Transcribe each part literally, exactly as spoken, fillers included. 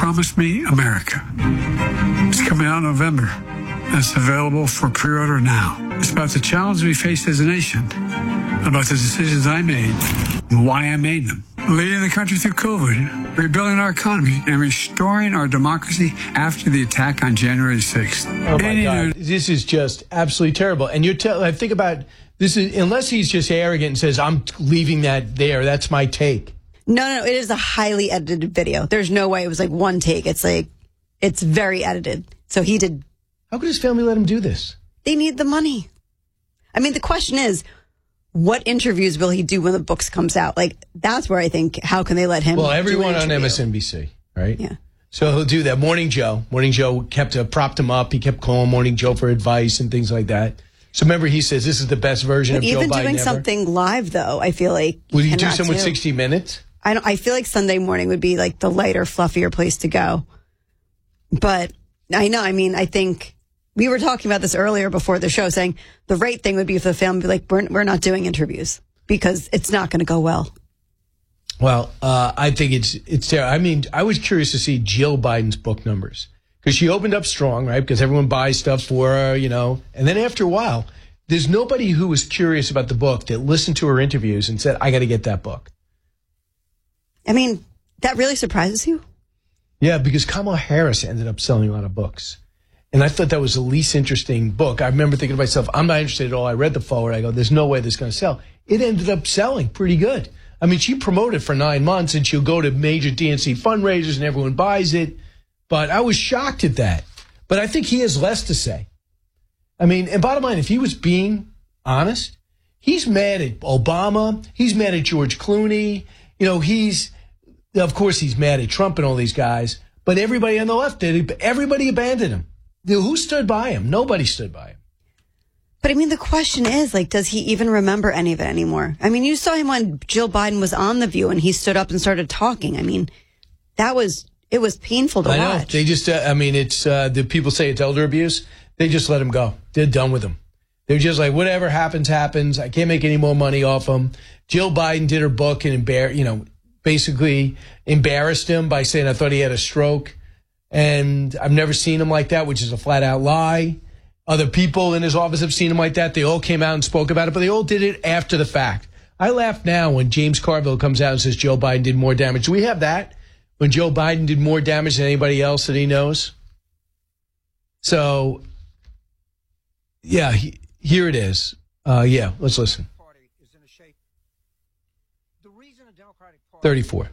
Promise Me America. It's coming out in November. It's available for pre-order now. It's about the challenges we face as a nation, about the decisions I made and why I made them. Leading the country through COVID, rebuilding our economy, and restoring our democracy after the attack on January sixth. Oh, my Any God. new- This is just absolutely terrible. And you're telling, I think about this, is unless he's just arrogant and says, I'm leaving that there, that's my take. No, no, no, it is a highly edited video. There's no way it was like one take. It's like, it's very edited. So he did. How could his family let him do this? They need the money. I mean, the question is, what interviews will he do when the books comes out? Like, that's where I think, how can they let him Well, do an everyone on interview? M S N B C, right? Yeah. So he'll do that. Morning Joe. Morning Joe kept uh, propped him up. He kept calling Morning Joe for advice and things like that. So remember, he says this is the best version But of Joe even Biden doing ever. something live, though, I feel like you Would he do cannot something with sixty minutes? I don't. I feel like Sunday morning would be like the lighter, fluffier place to go. But I know. I mean, I think we were talking about this earlier before the show, saying the right thing would be for the family to be like, we're we're not doing interviews because it's not going to go well. Well, uh, I think it's it's terrible. I mean, I was curious to see Jill Biden's book numbers because she opened up strong, right? Because everyone buys stuff for her, you know. And then after a while, there's nobody who was curious about the book that listened to her interviews and said, I got to get that book. I mean, that really surprises you? Yeah, because Kamala Harris ended up selling a lot of books. And I thought that was the least interesting book. I remember thinking to myself, I'm not interested at all. I read the forward. I go, there's no way this is going to sell. It ended up selling pretty good. I mean, she promoted for nine months and she'll go to major D N C fundraisers and everyone buys it. But I was shocked at that. But I think he has less to say. I mean, and bottom line, if he was being honest, he's mad at Obama. He's mad at George Clooney. You know, he's, of course, he's mad at Trump and all these guys. But everybody on the left did. Everybody abandoned him. Who stood by him? Nobody stood by him. But I mean, the question is, like, does he even remember any of it anymore? I mean, you saw him when Jill Biden was on The View and he stood up and started talking. I mean, that was, it was painful to I know. watch. They just, uh, I mean, it's, uh, the people say it's elder abuse. They just let him go. They're done with him. They're just like, whatever happens, happens. I can't make any more money off him. Jill Biden did her book and embar- you know, basically embarrassed him by saying, I thought he had a stroke. And I've never seen him like that, which is a flat out lie. Other people in his office have seen him like that. They all came out and spoke about it, but they all did it after the fact. I laugh now when James Carville comes out and says Joe Biden did more damage. Do we have that? When Joe Biden did more damage than anybody else that he knows? So, yeah, he, here it is. Uh, yeah, let's listen. thirty-four.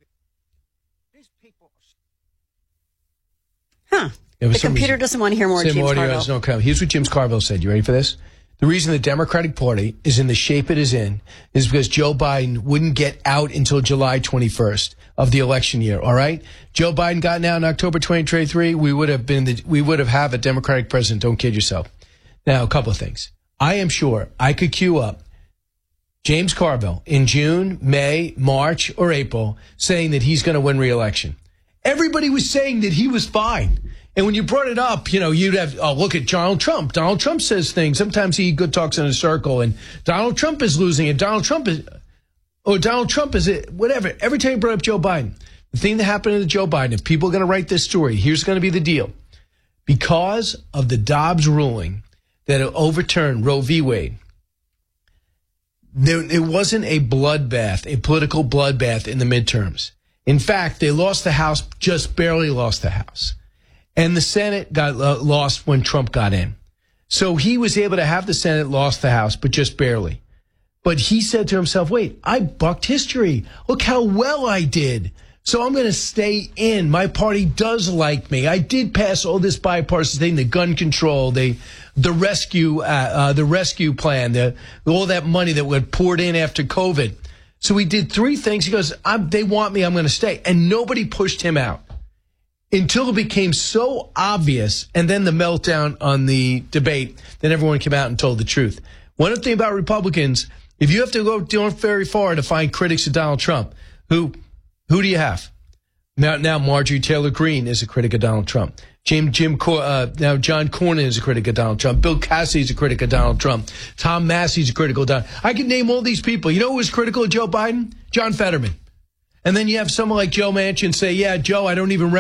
Huh. Yeah, for the some computer reason- doesn't want to hear more Same James audio Carville. has no comment. Here's what James Carville said. You ready for this? The reason the Democratic Party is in the shape it is in is because Joe Biden wouldn't get out until July twenty-first of the election year. All right, Joe Biden got out in October twenty twenty-three. We would have been the, we would have have a Democratic president. Don't kid yourself. Now, a couple of things. I am sure I could queue up James Carville in June, May, March, or April saying that he's going to win re-election. Everybody was saying that he was fine. And when you brought it up, you know, you'd have, oh, look at Donald Trump. Donald Trump says things. Sometimes he good talks in a circle, and Donald Trump is losing it. Donald Trump is, or Donald Trump is it, whatever. Every time you brought up Joe Biden, the thing that happened to Joe Biden, if people are going to write this story, here's going to be the deal. Because of the Dobbs ruling that overturned Roe v. Wade, there, it wasn't a bloodbath, a political bloodbath in the midterms. In fact, they lost the House, just barely lost the House. And the Senate got uh, lost when Trump got in. So he was able to have the Senate, lost the House, but just barely. But he said to himself, wait, I bucked history. Look how well I did. So I'm going to stay in. My party does like me. I did pass all this bipartisan thing, the gun control, the the rescue uh, uh, the rescue plan, the all that money that was poured in after COVID. So he did three things. He goes, I'm, they want me, I'm going to stay. And nobody pushed him out until it became so obvious. And then the meltdown on the debate, then everyone came out and told the truth. One thing about Republicans, if you have to go down very far to find critics of Donald Trump, who who do you have? Now, now Marjorie Taylor Greene is a critic of Donald Trump. Jim, Jim, uh, now John Cornyn is a critic of Donald Trump. Bill Cassidy is a critic of Donald Trump. Tom Massey is a critic of Donald Trump. I can name all these people. You know who was critical of Joe Biden? John Fetterman. And then you have someone like Joe Manchin say, yeah, Joe, I don't even